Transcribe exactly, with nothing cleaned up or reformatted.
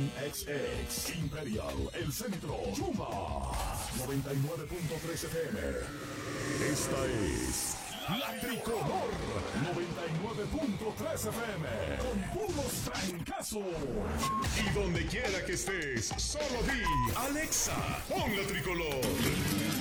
Estación X X, Imperial, El Centro, Yuma, noventa y nueve punto tres F M. Esta es La Tricolor, noventa y nueve punto tres F M, con puros trancazos. Y donde quiera que estés, solo di, Alexa, pon La Tricolor.